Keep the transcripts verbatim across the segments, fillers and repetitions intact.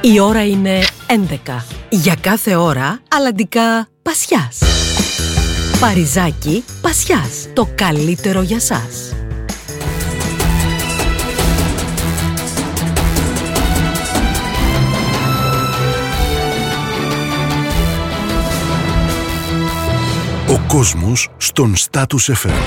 Η ώρα είναι έντεκα. Για κάθε ώρα, αλλαντικά Πασιάς. Παριζάκι Πασιάς. Το καλύτερο για σας. Ο κόσμος στον Status εφ εμ.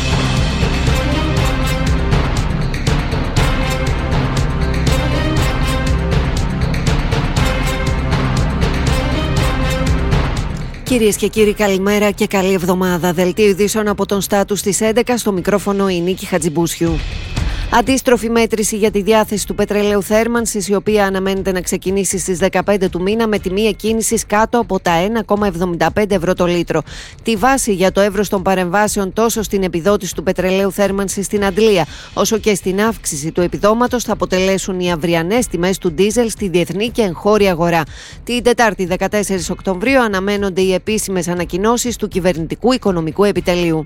Κυρίες και κύριοι, καλημέρα και καλή εβδομάδα. Δελτίο ειδήσεων από τον Status στις έντεκα, στο μικρόφωνο η Νίκη Χατζιμπούσιου. Αντίστροφη μέτρηση για τη διάθεση του πετρελαίου θέρμανσης, η οποία αναμένεται να ξεκινήσει στις δεκαπέντε του μήνα με τιμή εκκίνησης κάτω από τα ένα κόμμα εβδομήντα πέντε ευρώ το λίτρο. Τη βάση για το εύρος των παρεμβάσεων τόσο στην επιδότηση του πετρελαίου θέρμανσης στην αντλία, όσο και στην αύξηση του επιδόματος θα αποτελέσουν οι αυριανές τιμές του ντίζελ στη διεθνή και εγχώρια αγορά. Την Τετάρτη δεκατέσσερις Οκτωβρίου αναμένονται οι επίσημες ανακοινώσεις του Κυβερνητικού Οικονομικού Επιτελείου.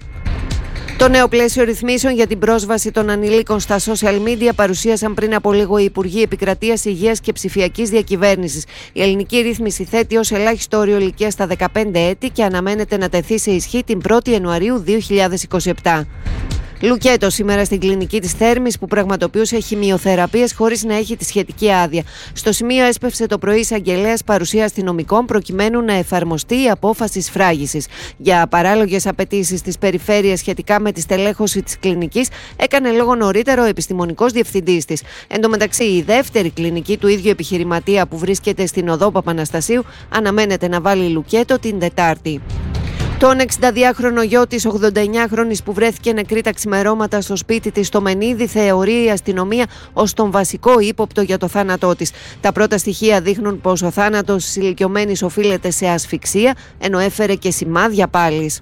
Το νέο πλαίσιο ρυθμίσεων για την πρόσβαση των ανηλίκων στα social media παρουσίασαν πριν από λίγο οι Υπουργοί Επικρατείας, Υγείας και Ψηφιακής Διακυβέρνησης. Η ελληνική ρύθμιση θέτει ως ελάχιστο όριο ηλικίας στα δεκαπέντε έτη και αναμένεται να τεθεί σε ισχύ την πρώτη Ιανουαρίου δύο χιλιάδες είκοσι επτά. Λουκέτο σήμερα στην κλινική της Θέρμης που πραγματοποιούσε χημειοθεραπείες χωρίς να έχει τη σχετική άδεια. Στο σημείο έσπευσε το πρωί εισαγγελέας παρουσία αστυνομικών προκειμένου να εφαρμοστεί η απόφαση σφράγισης. Για παράλογες απαιτήσεις της περιφέρειας σχετικά με τη στελέχωση της κλινικής έκανε λόγο νωρίτερο ο επιστημονικός διευθυντής της. Εν τω μεταξύ, η δεύτερη κλινική του ίδιου επιχειρηματία που βρίσκεται στην οδό Παπαναστασίου αναμένεται να βάλει λουκέτο την Τετάρτη. Τον εξηνταδυάχρονο γιο της ογδονταεννιάχρονης που βρέθηκε νεκρή τα ξημερώματα στο σπίτι της στο Μενίδη θεωρεί η αστυνομία ως τον βασικό ύποπτο για το θάνατό της. Τα πρώτα στοιχεία δείχνουν πως ο θάνατος της ηλικιωμένης οφείλεται σε ασφυξία, ενώ έφερε και σημάδια πάλης.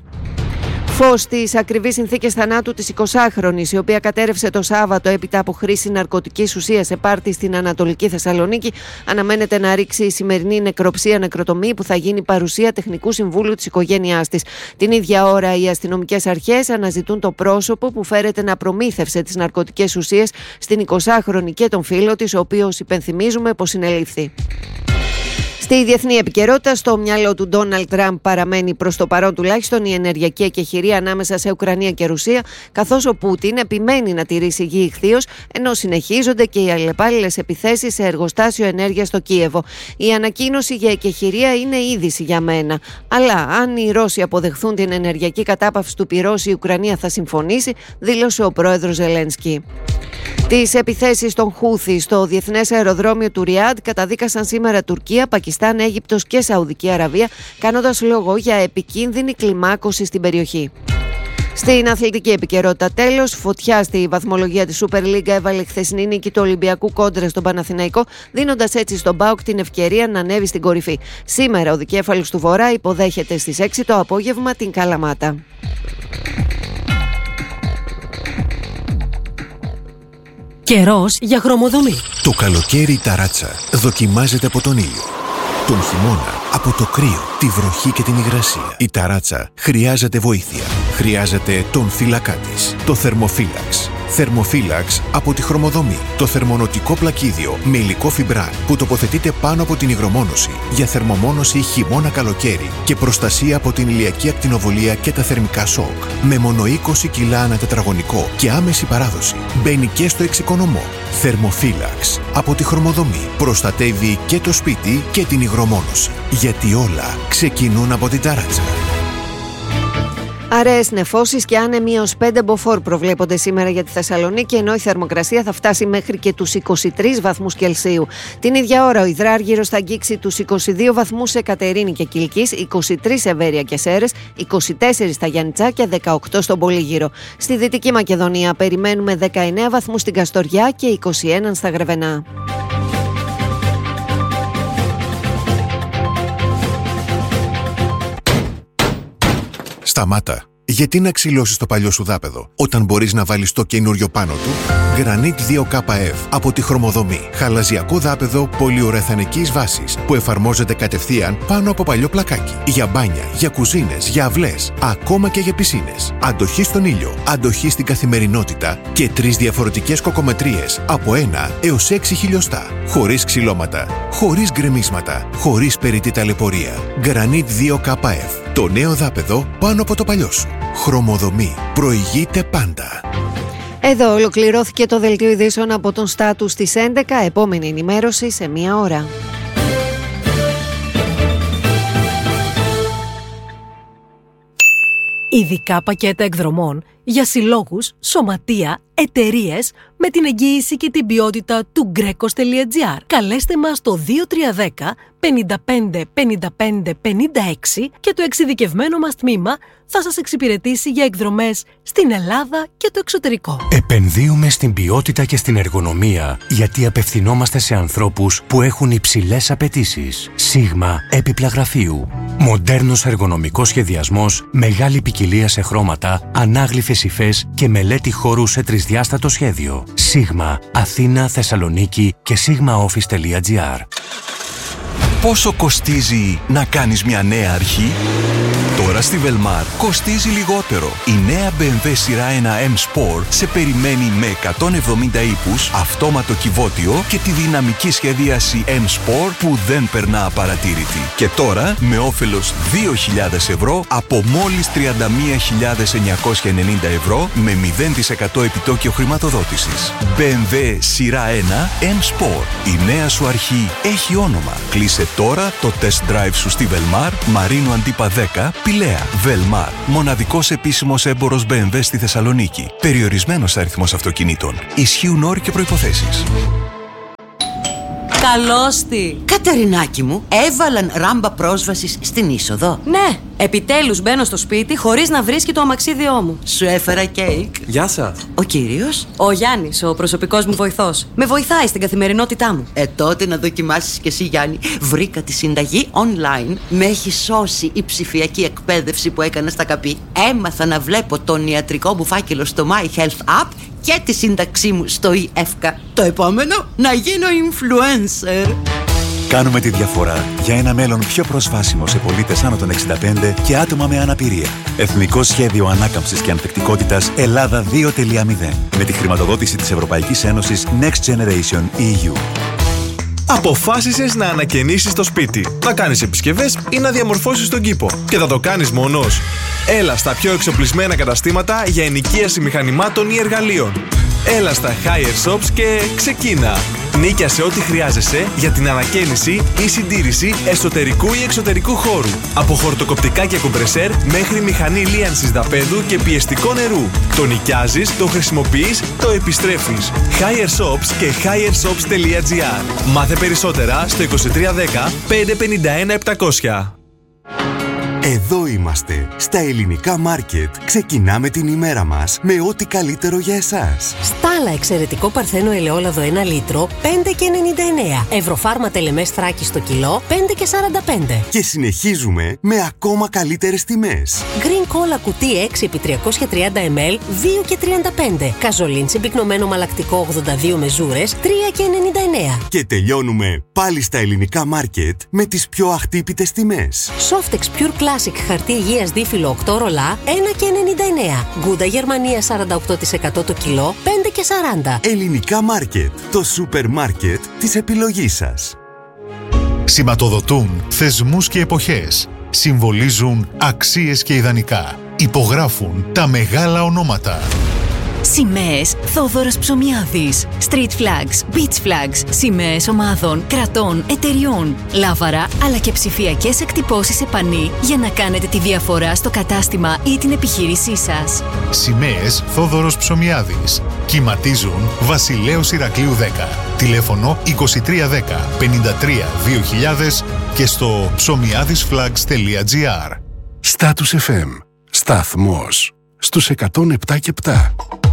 Φως στις ακριβείς συνθήκες θανάτου της εικοσάχρονης, η οποία κατέρευσε το Σάββατο έπειτα από χρήση ναρκωτικής ουσίας σε πάρτι στην Ανατολική Θεσσαλονίκη, αναμένεται να ρίξει η σημερινή νεκροψία νεκροτομή που θα γίνει παρουσία τεχνικού συμβούλου της οικογένειάς της. Την ίδια ώρα, οι αστυνομικές αρχές αναζητούν το πρόσωπο που φέρεται να προμήθευσε τις ναρκωτικές ουσίες στην εικοσάχρονη και τον φίλο της, ο οποίος υπενθυμίζουμε πως συνελήφθη. Στη διεθνή επικαιρότητα, στο μυαλό του Ντόναλντ Τραμπ παραμένει προς το παρόν τουλάχιστον η ενεργειακή εκεχηρία ανάμεσα σε Ουκρανία και Ρουσία, καθώς ο Πούτιν επιμένει να τηρήσει γη ηχθείως, ενώ συνεχίζονται και οι αλλεπάλληλες επιθέσεις σε εργοστάσιο ενέργειας στο Κίεβο. Η ανακοίνωση για εκεχηρία είναι είδηση για μένα. Αλλά αν οι Ρώσοι αποδεχθούν την ενεργειακή κατάπαυση του πυρός, η Ουκρανία θα συμφωνήσει, δήλωσε ο πρόεδρος Ζελένσκι. Τις επιθέσεις των Χούθι στο διεθνές αεροδρόμιο του Ριάντ καταδίκασαν σήμερα Τουρκία, Πακιστάν, Αίγυπτος και Σαουδική Αραβία, κάνοντας λόγο για επικίνδυνη κλιμάκωση στην περιοχή. Στην αθλητική επικαιρότητα, τέλος, φωτιά στη βαθμολογία της Super League έβαλε χθεσινή νίκη του Ολυμπιακού κόντρα στον Παναθηναϊκό, δίνοντας έτσι στον ΠΑΟΚ την ευκαιρία να ανέβει στην κορυφή. Σήμερα ο δικέφαλος του Βορρά υποδέχεται στις έξι το απόγευμα την Καλαμάτα. Καιρός για χρωμοδομή. Το καλοκαίρι η ταράτσα δοκιμάζεται από τον ήλιο. Τον χειμώνα από το κρύο, τη βροχή και την υγρασία. Η ταράτσα χρειάζεται βοήθεια. Χρειάζεται τον φύλακά της. Το θερμοφύλαξ. Θερμοφύλαξ από τη χρωμοδομή. Το θερμονοτικό πλακίδιο με υλικό φιμπράν που τοποθετείται πάνω από την υγρομόνωση για θερμομόνωση χειμώνα-καλοκαίρι και προστασία από την ηλιακή ακτινοβολία και τα θερμικά σοκ. Με μόνο είκοσι κιλά ανά τετραγωνικό και άμεση παράδοση. Μπαίνει και στο εξοικονομό. Θερμοφύλαξ από τη χρωμοδομή. Προστατεύει και το σπίτι και την υγρομόνωση. Γιατί όλα ξεκινούν από την ταράτσα. Αραιές νεφώσεις και άνεμοι έως πέντε μποφόρ προβλέπονται σήμερα για τη Θεσσαλονίκη, ενώ η θερμοκρασία θα φτάσει μέχρι και τους είκοσι τρεις βαθμούς Κελσίου. Την ίδια ώρα ο υδράργυρος θα αγγίξει τους είκοσι δύο βαθμούς σε Κατερίνη και Κιλκής, είκοσι τρεις σε Βέρεια και Σέρρες, είκοσι τέσσερις στα Γιαννιτσά και δεκαοκτώ στον Πολύγυρο. Στη Δυτική Μακεδονία περιμένουμε δεκαεννέα βαθμούς στην Καστοριά και είκοσι ένα στα Γρεβενά. Σταμάτα. Γιατί να ξυλώσεις το παλιό σου δάπεδο, όταν μπορείς να βάλεις το καινούριο πάνω του? Granit δύο K F από τη Χρωμοδομή. Χαλαζιακό δάπεδο πολυουρεθανικής βάσης που εφαρμόζεται κατευθείαν πάνω από παλιό πλακάκι. Για μπάνια, για κουζίνες, για αυλές, ακόμα και για πισίνες. Αντοχή στον ήλιο, αντοχή στην καθημερινότητα και τρεις διαφορετικές κοκομετρίες από ένα έως έξι χιλιοστά. Χωρίς ξυλώματα, χωρίς γκρεμίσματα, χωρίς περιττή ταλαιπωρία. Granit δύο K F. Το νέο δάπεδο πάνω από το παλιό σου. Χρωμοδομή. Προηγείται πάντα. Εδώ ολοκληρώθηκε το δελτίο ειδήσεων από τον Στάτους στις έντεκα. Επόμενη ενημέρωση σε μία ώρα. Ειδικά πακέτα εκδρομών για συλλόγους, σωματεία, εταιρείες με την εγγύηση και την ποιότητα του γκρέκος τελεία τζι άρ. Καλέστε μας στο δύο τρία ένα μηδέν πέντε πέντε πέντε πέντε πέντε έξι και το εξειδικευμένο μας τμήμα θα σας εξυπηρετήσει για εκδρομές στην Ελλάδα και το εξωτερικό. Επενδύουμε στην ποιότητα και στην εργονομία γιατί απευθυνόμαστε σε ανθρώπους που έχουν υψηλές απαιτήσεις. Σίγμα έπιπλα γραφείου. Μοντέρνος εργονομικός σχεδιασμός, μεγάλη ποικιλία σε χρώματα, ανάγλυφες υφές και μελέτη χώρου σε τρισδιάστατο σχέδιο. Σίγμα Αθήνα, Θεσσαλονίκη και σίγμα office τελεία τζι άρ. Πόσο κοστίζει να κάνεις μια νέα αρχή? Τώρα στη Velmar κοστίζει λιγότερο. Η νέα μπι εμ ντάμπλιου σειρά ένα M Sport σε περιμένει με εκατόν εβδομήντα ύπους, αυτόματο κυβότιο και τη δυναμική σχεδίαση M Sport που δεν περνά απαρατήρητη. Και τώρα με όφελος δύο χιλιάδες ευρώ από μόλις τριάντα μία χιλιάδες εννιακόσια ενενήντα ευρώ με μηδέν τοις εκατό επιτόκιο χρηματοδότησης. μπι εμ ντάμπλιου σειρά ένα M Sport. Η νέα σου αρχή έχει όνομα. Κλείσε τώρα το test drive σου στη Velmar, Μαρίνου Αντίπα δέκα, Πηλαία. Velmar, μοναδικός επίσημος έμπορος μπι εμ ντάμπλιου στη Θεσσαλονίκη. Περιορισμένος αριθμός αυτοκινήτων. Ισχύουν όροι και προϋποθέσεις. Καλώς τη! Κατερινάκι μου, έβαλαν ράμπα πρόσβασης στην είσοδο. Ναι, επιτέλους μπαίνω στο σπίτι χωρίς να βρίσκει το αμαξίδιό μου. Σου έφερα κέικ. Γεια σας. Ο κύριος? Ο Γιάννης, ο προσωπικός μου βοηθός. Με βοηθάει στην καθημερινότητά μου. Ε, τότε να δοκιμάσεις κι εσύ, Γιάννη. Βρήκα τη συνταγή online. Με έχει σώσει η ψηφιακή εκπαίδευση που έκανα στα ΚΑΠΗ. Έμαθα να βλέπω τον ιατρικό μου φάκελο στο My Health App και τη σύνταξή μου στο ι-εύκα. Το επόμενο, να γίνω influencer. Κάνουμε τη διαφορά για ένα μέλλον πιο προσβάσιμο σε πολίτες άνω των εξήντα πέντε και άτομα με αναπηρία. Εθνικό Σχέδιο Ανάκαμψης και Ανθεκτικότητας Ελλάδα δύο τελεία μηδέν. Με τη χρηματοδότηση της Ευρωπαϊκής Ένωσης Next Generation ι γιου. Αποφάσισες να ανακαινήσεις το σπίτι, να κάνεις επισκευές ή να διαμορφώσεις τον κήπο. Και θα το κάνεις μόνος. Έλα στα πιο εξοπλισμένα καταστήματα για ενοικίαση μηχανημάτων ή εργαλείων. Έλα στα Higher Shops και ξεκίνα. Νίκιασε ό,τι χρειάζεσαι για την ανακαίνιση ή συντήρηση εσωτερικού ή εξωτερικού χώρου. Από χορτοκοπτικά και κομπρεσέρ μέχρι μηχανή λίανσης δαπέδου και πιεστικό νερού. Το νοικιάζεις, το χρησιμοποιείς, το επιστρέφεις. Higher Shops και higher shops τελεία τζι άρ. Μάθε περισσότερα στο είκοσι τρία δέκα πέντε πενήντα ένα επτακόσια. Εδώ είμαστε, στα ελληνικά μάρκετ. Ξεκινάμε την ημέρα μας με ό,τι καλύτερο για εσάς. Στάλα εξαιρετικό παρθένο ελαιόλαδο ένα λίτρο, πέντε και ενενήντα εννέα. Ευρωφάρμα τελεμές Θράκη στο κιλό, πέντε και σαράντα πέντε. Και συνεχίζουμε με ακόμα καλύτερες τιμές. Green Cola κουτί έξι επί τριακόσια τριάντα μιλιλίτρα, δύο και τριάντα πέντε. Καζολίν συμπυκνωμένο μαλακτικό ογδόντα δύο μεζούρες, τρία και ενενήντα εννέα. Και τελειώνουμε πάλι στα ελληνικά μάρκετ με τις πιο αχτύπητες τιμές. Softex Pure Classic χαρτί υγείας δίφυλλο οκτώ ρολά, ένα και ενενήντα εννέα. Γκούντα Γερμανία σαράντα οκτώ τοις εκατό το κιλό, πέντε και σαράντα. Ελληνικά μάρκετ, το σούπερ μάρκετ της επιλογής σας. Σηματοδοτούν θεσμούς και εποχές. Συμβολίζουν αξίες και ιδανικά. Υπογράφουν τα μεγάλα ονόματα. Σημαίες Θόδωρας Ψωμιάδης. Street flags, beach flags, σημαίες ομάδων, κρατών, εταιριών, λάβαρα αλλά και ψηφιακές εκτυπώσεις σε πανί για να κάνετε τη διαφορά στο κατάστημα ή την επιχείρησή σας. Σημαίες Θόδωρος Ψωμιάδης. Κυματίζουν Βασιλέως Ηρακλείου δέκα. Τηλέφωνο είκοσι τρία δέκα πενήντα τρία δύο χιλιάδες και στο ψωμιάδισflags τελεία τζι άρ. Status εφ εμ. Σταθμός στους εκατόν επτά και επτά.